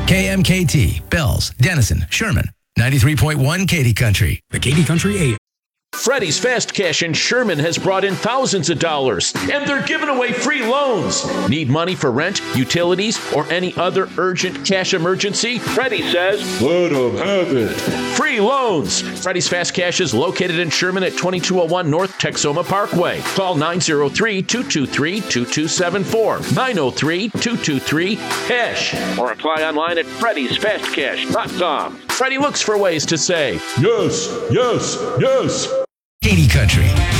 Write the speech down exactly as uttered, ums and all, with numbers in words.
K M K T, Bells, Denison, Sherman, ninety-three point one Katy Country. The Katy Country A M. Freddy's Fast Cash in Sherman has brought in thousands of dollars, and they're giving away free loans. Need money for rent, utilities, or any other urgent cash emergency? Freddy says, let them have it. Free loans. Freddy's Fast Cash is located in Sherman at twenty-two oh one North Texoma Parkway. Call nine oh three, two two three, two two seven four, nine oh three, two two three, cash, or apply online at freddys fast cash dot com. Freddy looks for ways to say, yes, yes, yes. Katy Country.